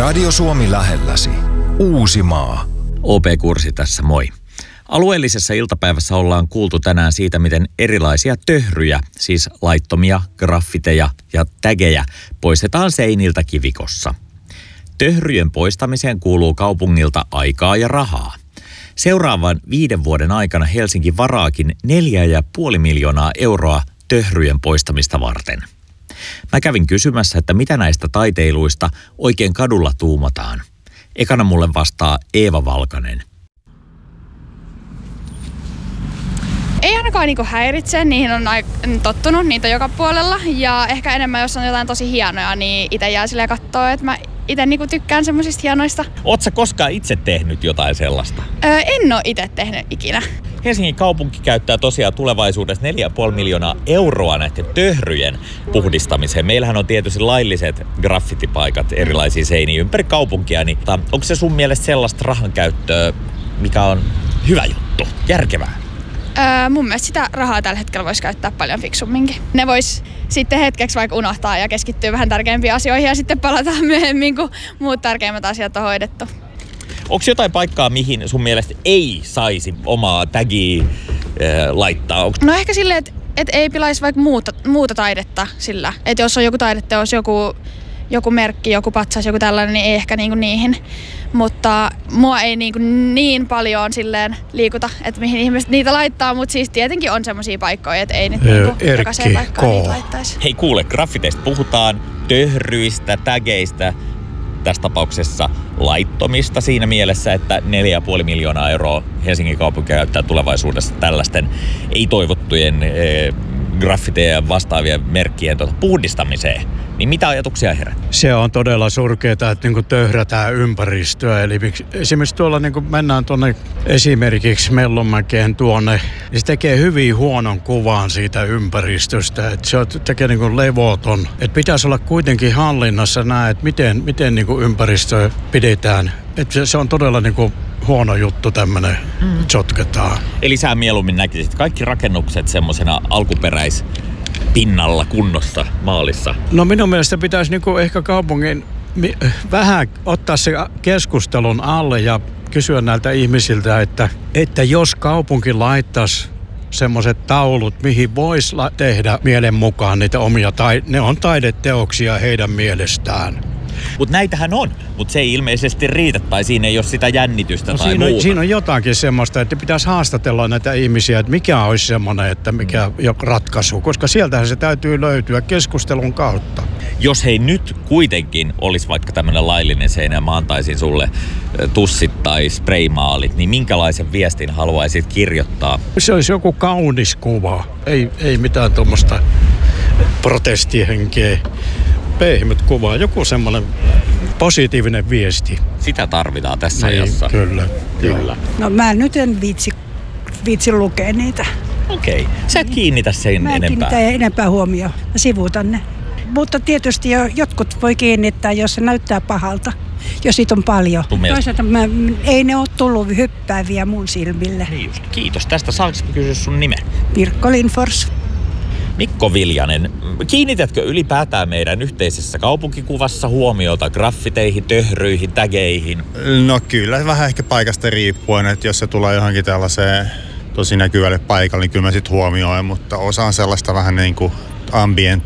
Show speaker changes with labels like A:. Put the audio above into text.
A: Radio Suomi lähelläsi. Uusimaa.
B: OP-kurssi tässä, moi. Alueellisessa iltapäivässä ollaan kuultu tänään siitä, miten erilaisia töhryjä, siis laittomia graffiteja ja tägejä, poistetaan seiniltä kivikossa. Töhryjen poistamiseen kuuluu kaupungilta aikaa ja rahaa. Seuraavan 5 vuoden aikana Helsinki varaakin 4,5 miljoonaa euroa töhryjen poistamista varten. Mä kävin kysymässä, että mitä näistä taiteiluista oikein kadulla tuumataan. Ekana mulle vastaa Eeva Valkanen.
C: Ei ainakaan häiritse, niihin on tottunut, niitä joka puolella. Ja ehkä enemmän, jos on jotain tosi hienoja, niin itse jää silleen kattoo, että mä itse tykkään semmosista hienoista.
B: Oot sä koskaan itse tehnyt jotain sellaista?
C: En oo itse tehnyt ikinä.
B: Helsingin kaupunki käyttää tosiaan tulevaisuudessa 4,5 miljoonaa euroa näiden töhryjen puhdistamiseen. Meillähän on tietysti lailliset graffitipaikat erilaisiin seiniin ympäri kaupunkia. Niin, onko se sun mielestä sellaista rahankäyttöä, mikä on hyvä juttu, järkevää?
C: Mun mielestä sitä rahaa tällä hetkellä voisi käyttää paljon fiksumminkin. Ne vois sitten hetkeksi vaikka unohtaa ja keskittyä vähän tärkeimpiin asioihin ja sitten palataan myöhemmin, kun muut tärkeimmät asiat on hoidettu.
B: Onko jotain paikkaa, mihin sun mielestä ei saisi omaa tagia laittaa?
C: No ehkä silleen, että ei pilaisi vaikka muuta taidetta sillä. Että jos on joku taideteos, joku merkki, joku patsas, joku tällainen, niin ei ehkä niihin. Mutta mua ei niin paljon silleen liikuta, että mihin ihmiset niitä laittaa, mutta siis tietenkin on semmosia paikkoja, että ei nyt jokaiseen paikkaan niitä laittaisi.
B: Hei kuule, graffiteista puhutaan, töhryistä, tägeistä, tässä tapauksessa laittomista siinä mielessä, että 4,5 miljoonaa euroa Helsingin kaupunki käyttää tulevaisuudessa tällaisten ei-toivottujen graffiteja ja vastaavien merkkien puhdistamiseen. Niin mitä ajatuksia herää?
D: Se on todella surkeaa, että töhrätään ympäristöä. Eli esimerkiksi tuolla mennään tuonne esimerkiksi Mellonmäkeen tuonne, niin se tekee hyvin huonon kuvan siitä ympäristöstä. Että se tekee levoton. Että pitäisi olla kuitenkin hallinnassa nämä, että miten ympäristöä pidetään. Että se on todella huono juttu tämmöinen, sotketaan.
B: Eli sä mieluummin näkisit kaikki rakennukset semmoisena alkuperäispinnalla kunnossa maalissa?
D: No minun mielestä pitäisi ehkä kaupungin vähän ottaa se keskustelun alle ja kysyä näiltä ihmisiltä, että jos kaupunki laittaisi semmoiset taulut, mihin voisi tehdä mielen mukaan niitä omia, ne on taideteoksia heidän mielestään.
B: Mutta näitähän on, mutta se ei ilmeisesti riitä tai siinä ei ole sitä jännitystä tai muuta.
D: Siinä on jotakin semmoista, että pitäisi haastatella näitä ihmisiä, että mikä olisi semmoinen, että mikä ratkaisu, koska sieltähän se täytyy löytyä keskustelun kautta.
B: Jos hei nyt kuitenkin olisi vaikka tämmöinen laillinen seinä ja mä antaisin sulle tussit tai spraymaalit, niin minkälaisen viestin haluaisit kirjoittaa?
D: Se olisi joku kaunis kuva, ei mitään tuommoista protestihenkeä. Pehmyt kuvaa, joku semmoinen positiivinen viesti.
B: Sitä tarvitaan tässä ajassa.
D: Kyllä.
E: No mä nyt en viitsi lukea niitä.
B: Okei. Sä et kiinnitä sen enempää.
E: Mä en kiinnitä enempää huomioon. Mä sivuutan ne. Mutta tietysti jotkut voi kiinnittää, jos se näyttää pahalta. Jos siitä on paljon. Toisaalta ei ne ole tullut hyppääviä mun silmille.
B: Niin just. Kiitos. Tästä saanko kysyä sun nimen?
E: Pirkko Lindfors.
B: Mikko Viljanen, kiinnitätkö ylipäätään meidän yhteisessä kaupunkikuvassa huomiota graffiteihin, töhryihin, tägeihin?
F: No kyllä, vähän ehkä paikasta riippuen, että jos se tulee johonkin tällaiseen tosi näkyvälle paikalle, niin kyllä mä sit huomioin, mutta osaan sellaista vähän ambient